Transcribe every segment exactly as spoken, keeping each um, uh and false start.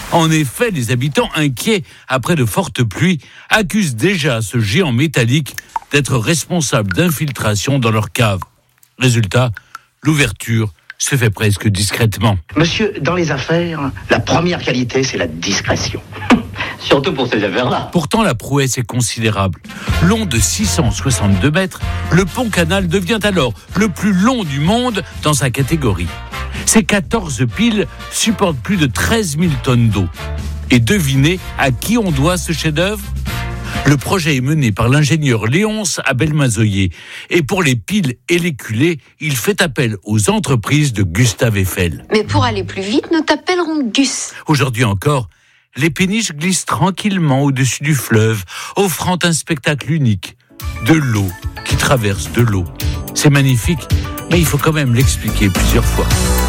En effet, les habitants inquiets après de fortes pluies accusent déjà ce géant métallique d'être responsable d'infiltration dans leur cave. Résultat, l'ouverture se fait presque discrètement. Monsieur, dans les affaires, la première qualité, c'est la discrétion. Surtout pour ces affaires-là. Pourtant, la prouesse est considérable. Long de six cent soixante-deux mètres, le pont-canal devient alors le plus long du monde dans sa catégorie. Ces quatorze piles supportent plus de treize mille tonnes d'eau. Et devinez à qui on doit ce chef-d'œuvre ? Le projet est mené par l'ingénieur Léonce Abel-Mazoyer. Et pour les piles et les culées, il fait appel aux entreprises de Gustave Eiffel. Mais pour aller plus vite, nous t'appellerons Gus. Aujourd'hui encore, les péniches glissent tranquillement au-dessus du fleuve, offrant un spectacle unique. De l'eau qui traverse de l'eau. C'est magnifique, mais il faut quand même l'expliquer plusieurs fois.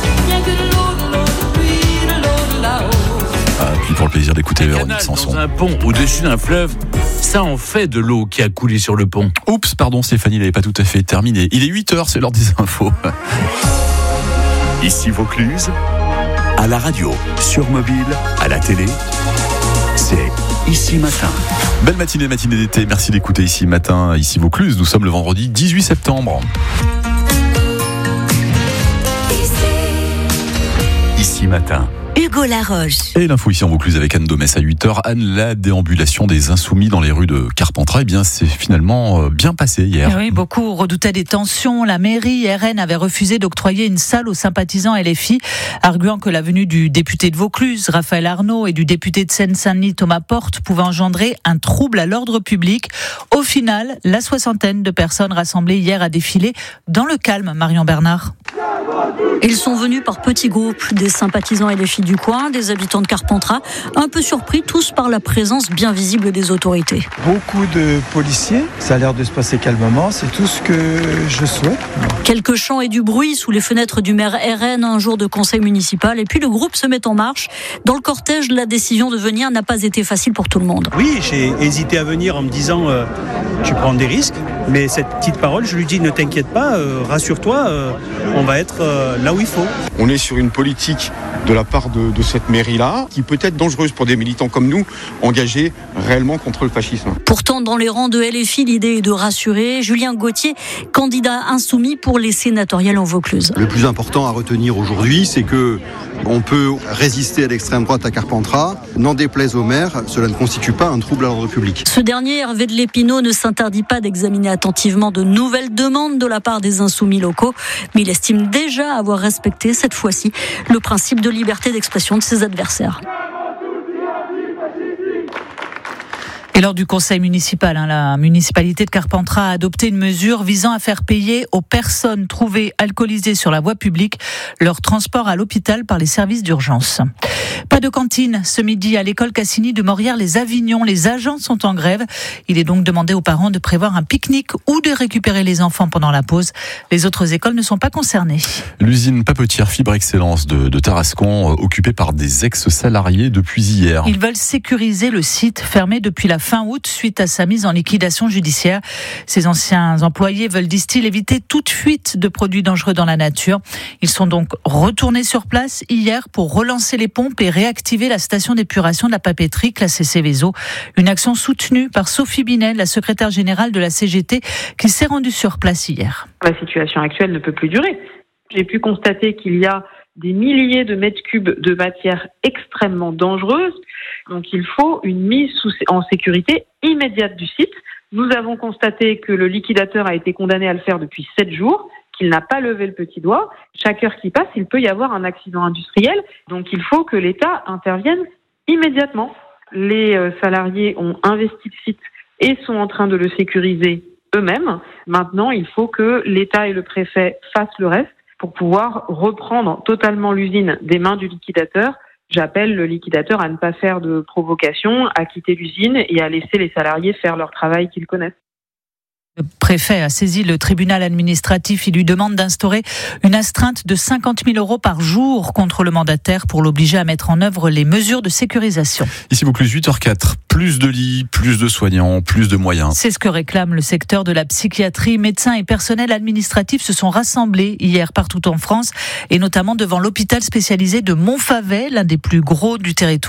Ah, puis pour le plaisir d'écouter Un Véronique canal Sanson. dans un pont au-dessus d'un fleuve, ça en fait de l'eau qui a coulé sur le pont. Oups, pardon Stéphanie, il n'avait pas tout à fait terminé. Il est huit heures, c'est l'heure des infos. Ici Vaucluse, à la radio, sur mobile, à la télé, c'est Ici Matin. Belle matinée, matinée d'été, merci d'écouter Ici Matin, ici Vaucluse. Nous sommes le vendredi dix-huit septembre. Ici Matin. Hugo Laroche. Et l'info ici en Vaucluse avec Anne Domès à huit heures. Anne, la déambulation des Insoumis dans les rues de Carpentras, eh bien, c'est finalement bien passé hier. Oui, beaucoup redoutaient des tensions. La mairie R N avait refusé d'octroyer une salle aux sympathisants L F I, arguant que la venue du député de Vaucluse, Raphaël Arnaud, et du député de Seine-Saint-Denis, Thomas Porte, pouvait engendrer un trouble à l'ordre public. Au final, la soixantaine de personnes rassemblées hier a défilé dans le calme, Marion Bernard. Ils sont venus par petits groupes, des sympathisants L F I du coin, des habitants de Carpentras, un peu surpris tous par la présence bien visible des autorités. Beaucoup de policiers, ça a l'air de se passer calmement, c'est tout ce que je souhaite. Quelques chants et du bruit sous les fenêtres du maire R N un jour de conseil municipal, et puis le groupe se met en marche. Dans le cortège, la décision de venir n'a pas été facile pour tout le monde. Oui, j'ai hésité à venir en me disant euh, tu prends des risques, mais cette petite parole, je lui dis ne t'inquiète pas, euh, rassure-toi, euh, on va être euh, là où il faut. On est sur une politique de la part de, de cette mairie-là qui peut être dangereuse pour des militants comme nous, engagés réellement contre le fascisme. Pourtant, dans les rangs de L F I, l'idée est de rassurer. Julien Gauthier, candidat insoumis pour les sénatoriales en Vaucluse. Le plus important à retenir aujourd'hui, c'est que on peut résister à l'extrême droite à Carpentras. N'en déplaise au maire, cela ne constitue pas un trouble à l'ordre public. Ce dernier, Hervé de Lépinot, ne s'interdit pas d'examiner attentivement de nouvelles demandes de la part des insoumis locaux, mais il estime déjà avoir respecté cette fois-ci le principe de liberté d'expression de ses adversaires. Et lors du conseil municipal, hein, la municipalité de Carpentras a adopté une mesure visant à faire payer aux personnes trouvées alcoolisées sur la voie publique leur transport à l'hôpital par les services d'urgence. Pas de cantine ce midi à l'école Cassini de Morières-les-Avignon. Les agents sont en grève. Il est donc demandé aux parents de prévoir un pique-nique ou de récupérer les enfants pendant la pause. Les autres écoles ne sont pas concernées. L'usine papetière Fibre Excellence de, de Tarascon, euh, occupée par des ex-salariés depuis hier. Ils veulent sécuriser le site fermé depuis la fin août suite à sa mise en liquidation judiciaire. Ces anciens employés veulent, disent-ils, éviter toute fuite de produits dangereux dans la nature. Ils sont donc retournés sur place hier pour relancer les pompes et réactiver la station d'épuration de la papeterie classée Céveso. Une action soutenue par Sophie Binet, la secrétaire générale de la C G T, qui s'est rendue sur place hier. La situation actuelle ne peut plus durer. J'ai pu constater qu'il y a des milliers de mètres cubes de matière extrêmement dangereuse. Donc il faut une mise sous, en sécurité immédiate du site. Nous avons constaté que le liquidateur a été condamné à le faire depuis sept jours, qu'il n'a pas levé le petit doigt. Chaque heure qui passe, il peut y avoir un accident industriel. Donc il faut que l'État intervienne immédiatement. Les salariés ont investi le site et sont en train de le sécuriser eux-mêmes. Maintenant, il faut que l'État et le préfet fassent le reste pour pouvoir reprendre totalement l'usine des mains du liquidateur. J'appelle le liquidateur à ne pas faire de provocation, à quitter l'usine et à laisser les salariés faire leur travail qu'ils connaissent. Le préfet a saisi le tribunal administratif. Il lui demande d'instaurer une astreinte de cinquante mille euros par jour contre le mandataire pour l'obliger à mettre en œuvre les mesures de sécurisation. Ici Vaucluse, huit heures quatre. Plus de lits, plus de soignants, plus de moyens. C'est ce que réclame le secteur de la psychiatrie. Médecins et personnels administratifs se sont rassemblés hier partout en France et notamment devant l'hôpital spécialisé de Montfavet, l'un des plus gros du territoire.